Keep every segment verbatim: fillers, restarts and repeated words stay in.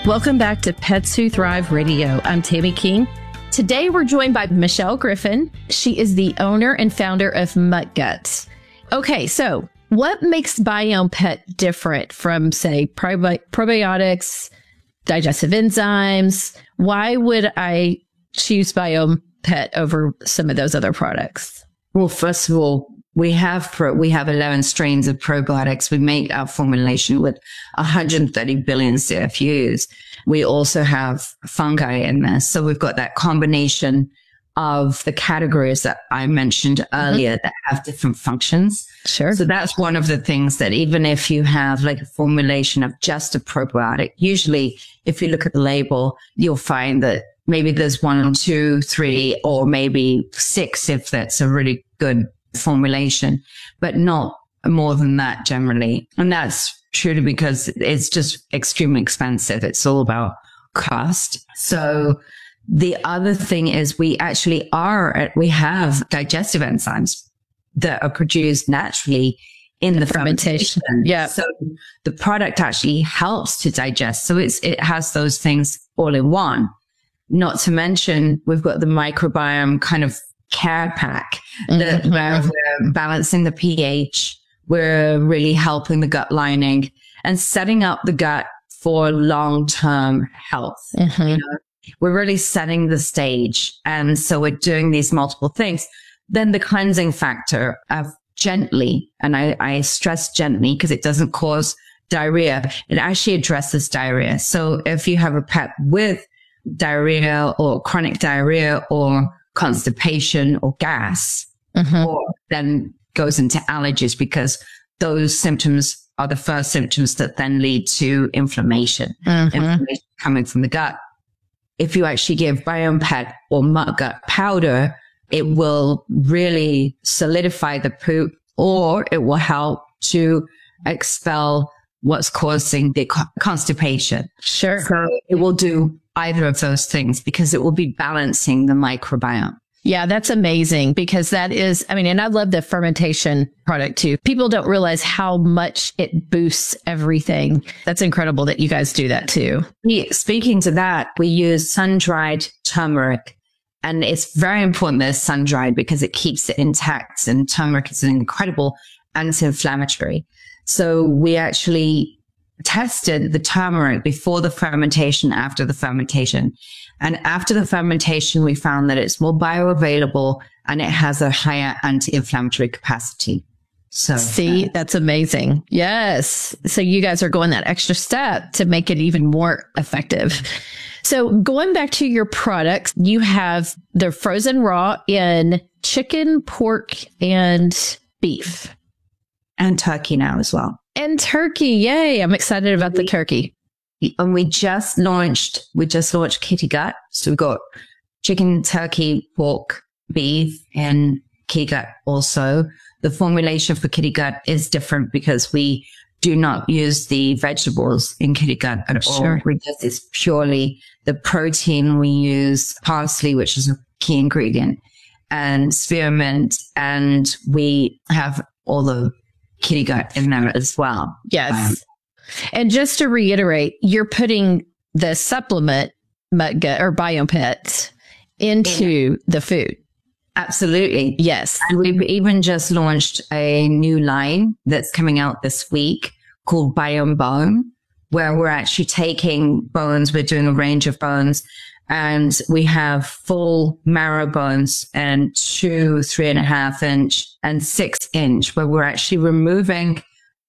Welcome back to Pets Who Thrive Radio. I'm Tammy King. Today we're joined by Michelle Griffin. She is the owner and founder of Mutt Guts. Okay, so what makes Biome Pet different from, say, probi- probiotics, digestive enzymes? Why would I choose Biome Pet over some of those other products? Well, first of all, we have pro, we have eleven strains of probiotics. We make our formulation with one hundred thirty billion C F Us. We also have fungi in there. So we've got that combination of the categories that I mentioned earlier mm-hmm. that have different functions. Sure. So that's one of the things that even if you have like a formulation of just a probiotic, usually if you look at the label, you'll find that maybe there's one, two, three, or maybe six if that's a really good formulation, but not more than that generally. And that's truly because it's just extremely expensive. It's all about cost. So the other thing is we actually are, we have digestive enzymes that are produced naturally in the, the fermentation. fermentation. Yeah. So the product actually helps to digest. So it's, it has those things all in one. Not to mention, we've got the microbiome kind of care pack that mm-hmm. where we're balancing the pH. We're really helping the gut lining and setting up the gut for long-term health. Mm-hmm. You know? We're really setting the stage. And so we're doing these multiple things. Then the cleansing factor of gently, and I, I stress gently because it doesn't cause diarrhea. It actually addresses diarrhea. So if you have a pet with diarrhea or chronic diarrhea or constipation or gas, mm-hmm. or then goes into allergies because those symptoms are the first symptoms that then lead to inflammation, mm-hmm. inflammation coming from the gut. If you actually give Biome Pet or Mutt Gut powder, it will really solidify the poop, or it will help to expel what's causing the constipation. Sure. So it will do either of those things because it will be balancing the microbiome. Yeah, that's amazing because that is, I mean, and I love the fermentation product too. People don't realize how much it boosts everything. That's incredible that you guys do that too. Speaking to that, we use sun-dried turmeric, and it's very important that it's sun-dried because it keeps it intact, and turmeric is an incredible anti-inflammatory. So we actually tested the turmeric before the fermentation, after the fermentation. And after the fermentation, we found that it's more bioavailable and it has a higher anti-inflammatory capacity. So see, uh, that's amazing. Yes. So you guys are going that extra step to make it even more effective. So going back to your products, you have the frozen raw in chicken, pork, and beef. And turkey now as well. And turkey. Yay. I'm excited about the turkey. And we just launched, we just launched Kitty Gut. So we've got chicken, turkey, pork, beef, and Kitty Gut also. The formulation for Kitty Gut is different because we do not use the vegetables in Kitty Gut at all. Sure. We just, it's purely the protein. We use parsley, which is a key ingredient, and spearmint, and we have all the Kitty Gut in there as well. Yes. Um, and just to reiterate, you're putting the supplement Mutt Gut or Biome Pet into yeah. the food. Absolutely. Yes. And we've even just launched a new line that's coming out this week called Biome Bone, where we're actually taking bones. We're doing a range of bones, and we have full marrow bones and two, three and a half inch and six inch, where we're actually removing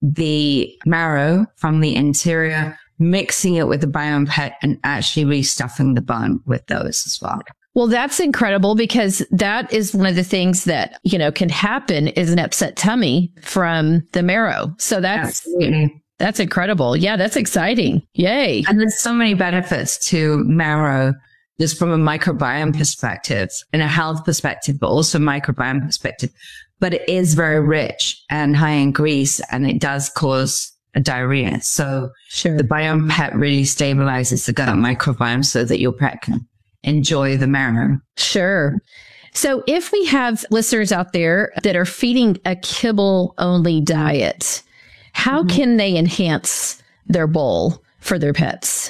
the marrow from the interior, mixing it with the Biome Pet, and actually restuffing the bone with those as well. Well, that's incredible because that is one of the things that, you know, can happen is an upset tummy from the marrow. So that's, Absolutely. That's incredible. Yeah, that's exciting. Yay. And there's so many benefits to marrow just from a microbiome perspective and a health perspective, but also microbiome perspective. But it is very rich and high in grease, and it does cause a diarrhea. So sure. the Biome Pet really stabilizes the gut microbiome so that your pet can enjoy the marrow. Sure. So if we have listeners out there that are feeding a kibble only diet, how mm-hmm. can they enhance their bowl for their pets?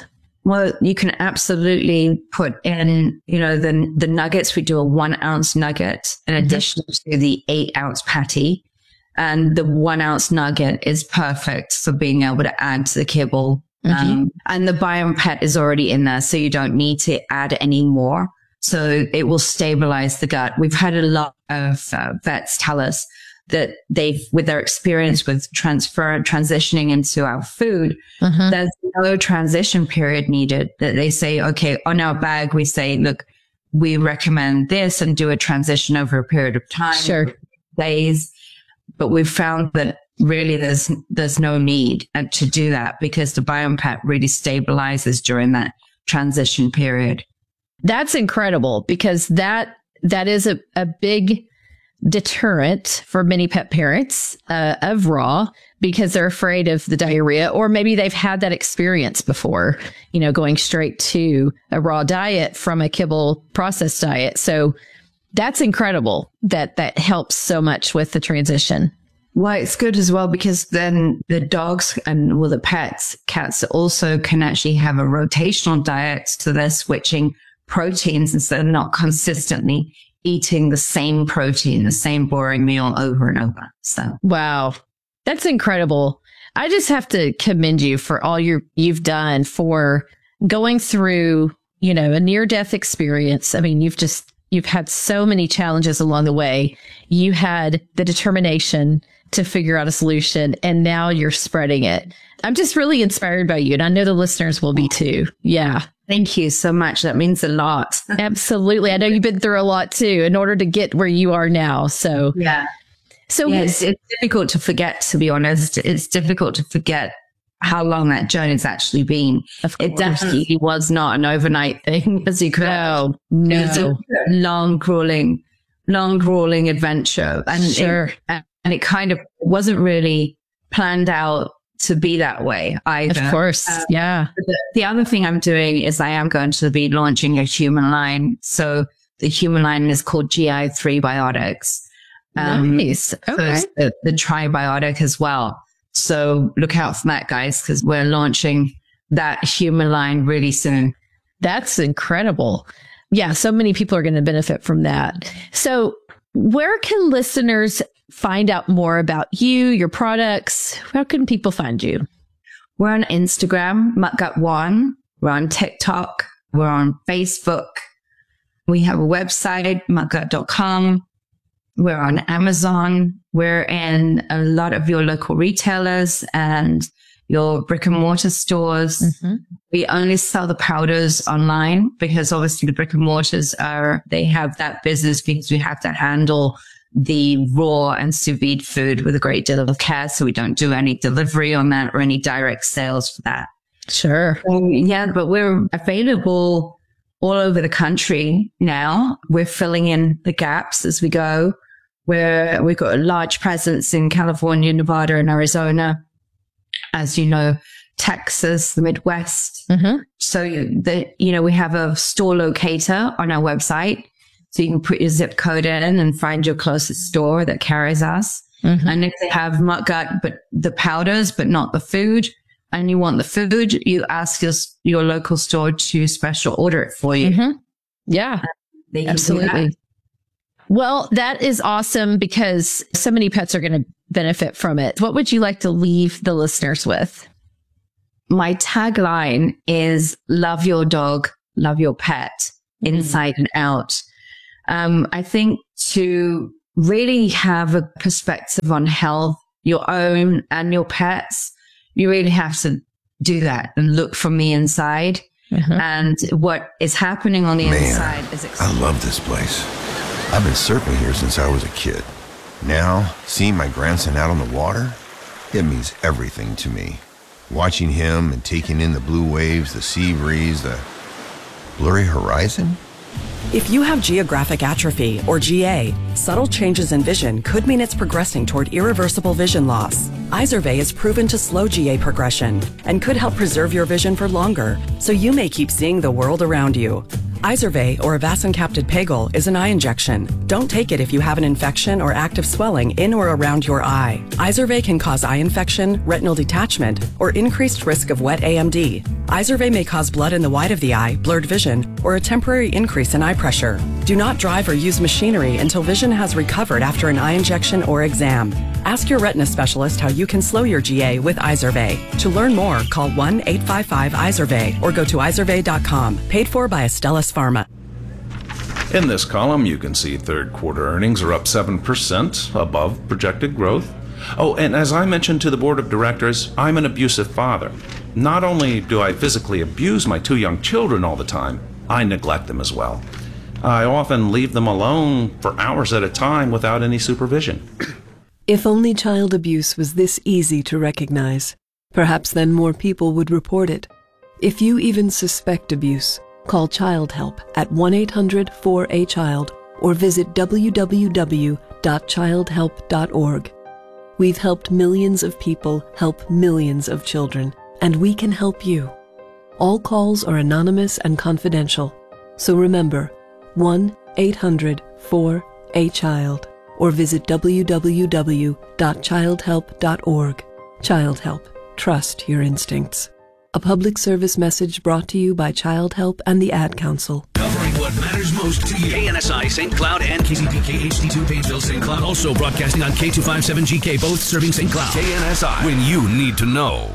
Well, you can absolutely put in, you know, the the nuggets. We do a one ounce nugget in addition mm-hmm. to the eight ounce patty. And the one ounce nugget is perfect for being able to add to the kibble. Mm-hmm. Um, and the Biome Pet is already in there, so you don't need to add any more. So it will stabilize the gut. We've had a lot of uh, vets tell us that they've, with their experience with transfer, transitioning into our food, mm-hmm. there's no transition period needed. That they say, okay, on our bag, we say, look, we recommend this and do a transition over a period of time. Sure. Days. But we've found that really there's, there's no need to do that because the Biome Pet really stabilizes during that transition period. That's incredible because that, that is a, a big deterrent for many pet parents uh, of raw because they're afraid of the diarrhea, or maybe they've had that experience before, you know, going straight to a raw diet from a kibble processed diet. So that's incredible that that helps so much with the transition. Well, it's good as well because then the dogs and well, the pets, cats also can actually have a rotational diet. So they're switching proteins instead of not consistently eating the same protein, the same boring meal over and over. So, wow, that's incredible. I just have to commend you for all your, you've done for going through, you know, a near death experience. I mean, you've just, you've had so many challenges along the way. You had the determination to figure out a solution, and now you're spreading it. I'm just really inspired by you, and I know the listeners will be too. Yeah. Thank you so much. That means a lot. Absolutely. I know you've been through a lot too in order to get where you are now. So, yeah. So yeah, it's, it's difficult to forget, to be honest. It's difficult to forget how long that journey's actually been. It definitely was not an overnight thing, as you could. No, no. It was a long, grueling, long, grueling adventure. And sure. It, and it kind of wasn't really planned out to be that way either. Of course. Um, yeah. The, the other thing I'm doing is I am going to be launching a human line. So the human line is called G I three Biotics. Um, nice. Okay. So the, the Tribiotic as well. So look out for that, guys, because we're launching that human line really soon. That's incredible. Yeah. So many people are going to benefit from that. So where can listeners find out more about you, your products? How can people find you? We're on Instagram, MuttGut One. We're on TikTok. We're on Facebook. We have a website, mutt gut dot com. We're on Amazon. We're in a lot of your local retailers and your brick and mortar stores. Mm-hmm. We only sell the powders online because obviously the brick and mortars are, they have that business because we have to handle the raw and sous vide food with a great deal of care. So we don't do any delivery on that or any direct sales for that. Sure. Um, yeah, but we're available all over the country now. We're filling in the gaps as we go. We're, we've got a large presence in California, Nevada, and Arizona. As you know, Texas, the Midwest. Mm-hmm. So the, you know, we have a store locator on our website. So you can put your zip code in and find your closest store that carries us. Mm-hmm. And if they have MuttGut, but the powders, but not the food, and you want the food, you ask your, your local store to special order it for you. Mm-hmm. Yeah, absolutely. Well, that is awesome because so many pets are going to benefit from it. What would you like to leave the listeners with? My tagline is love your dog, love your pet, mm-hmm. inside and out. Um, I think to really have a perspective on health, your own and your pets, you really have to do that and look from the inside. Mm-hmm. And what is happening on the Man, inside is exciting. I love this place. I've been surfing here since I was a kid. Now, seeing my grandson out on the water, it means everything to me. Watching him and taking in the blue waves, the sea breeze, the blurry horizon. If you have geographic atrophy, or G A, subtle changes in vision could mean it's progressing toward irreversible vision loss. Izervay is proven to slow G A progression and could help preserve your vision for longer, so you may keep seeing the world around you. Izervay, or avacincaptad pegol, is an eye injection. Don't take it if you have an infection or active swelling in or around your eye. Izervay can cause eye infection, retinal detachment, or increased risk of wet A M D. Izervay may cause blood in the white of the eye, blurred vision, or a temporary increase in eye pressure. Do not drive or use machinery until vision has recovered after an eye injection or exam. Ask your retina specialist how you can slow your G A with Izervay. To learn more, call one eight five five Izervay or go to izervay dot com. Paid for by Astellas Pharma. In this column, you can see third quarter earnings are up seven percent above projected growth. Oh, and as I mentioned to the board of directors, I'm an abusive father. Not only do I physically abuse my two young children all the time, I neglect them as well. I often leave them alone for hours at a time without any supervision. If only child abuse was this easy to recognize, perhaps then more people would report it. If you even suspect abuse, call Child Help at one eight hundred four A child or visit w w w dot child help dot org. We've helped millions of people help millions of children, and we can help you. All calls are anonymous and confidential, so remember, one eight hundred four A child or visit w w w dot child help dot org. Child Help. Trust your instincts. A public service message brought to you by Child Help and the Ad Council. Covering what matters most to you. K N S I, Saint Cloud, and K C P K H D two, Painesville, Saint Cloud. Also broadcasting on K two fifty-seven G K, both serving Saint Cloud. K N S I, when you need to know.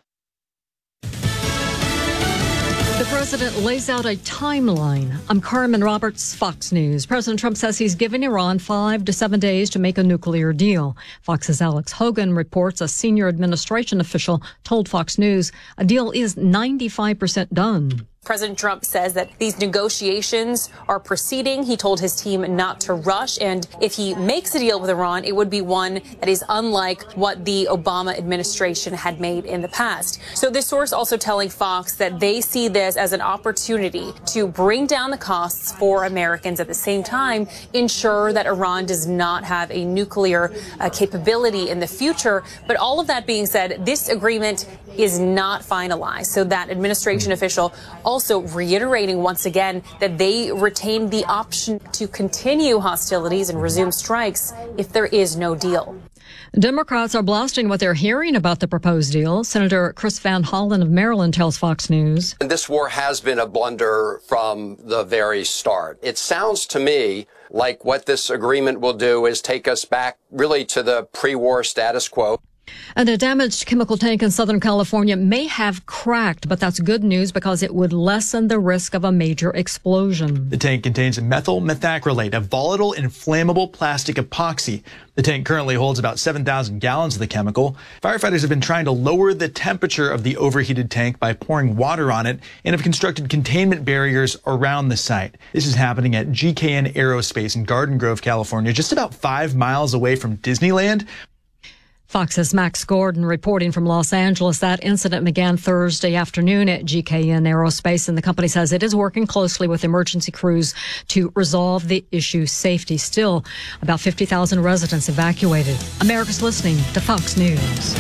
The president lays out a timeline. I'm Carmen Roberts, Fox News. President Trump says he's giving Iran five to seven days to make a nuclear deal. Fox's Alex Hogan reports a senior administration official told Fox News a deal is ninety-five percent done. President Trump says that these negotiations are proceeding. He told his team not to rush, and if he makes a deal with Iran, it would be one that is unlike what the Obama administration had made in the past. So this source also telling Fox that they see this as an opportunity to bring down the costs for Americans, at the same time ensure that Iran does not have a nuclear uh, capability in the future. But all of that being said, this agreement is not finalized. So that administration official also reiterating once again that they retain the option to continue hostilities and resume strikes if there is no deal. Democrats are blasting what they're hearing about the proposed deal. Senator Chris Van Hollen of Maryland tells Fox News. This war has been a blunder from the very start. It sounds to me like what this agreement will do is take us back really to the pre-war status quo. And a damaged chemical tank in Southern California may have cracked, but that's good news because it would lessen the risk of a major explosion. The tank contains methyl methacrylate, a volatile, inflammable plastic epoxy. The tank currently holds about seven thousand gallons of the chemical. Firefighters have been trying to lower the temperature of the overheated tank by pouring water on it and have constructed containment barriers around the site. This is happening at G K N Aerospace in Garden Grove, California, just about five miles away from Disneyland. Fox's Max Gordon reporting from Los Angeles. That incident began Thursday afternoon at G K N Aerospace, and the company says it is working closely with emergency crews to resolve the issue safety. Still, about fifty thousand residents evacuated. America's listening to Fox News.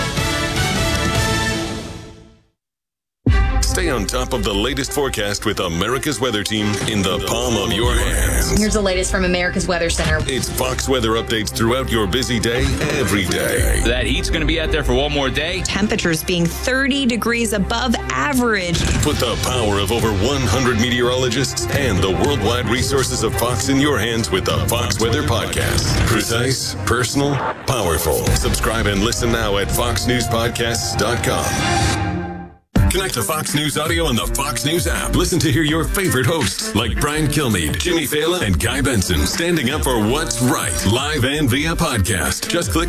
Stay on top of the latest forecast with America's Weather Team in the palm of your hands. Here's the latest from America's Weather Center. It's Fox weather updates throughout your busy day, every day. That heat's going to be out there for one more day. Temperatures being thirty degrees above average. Put the power of over one hundred meteorologists and the worldwide resources of Fox in your hands with the Fox Weather Podcast. Precise, personal, powerful. Subscribe and listen now at fox news podcasts dot com. Connect to Fox News Audio on the Fox News app. Listen to hear your favorite hosts like Brian Kilmeade, Jimmy Fallon, and Guy Benson standing up for what's right, live and via podcast. Just click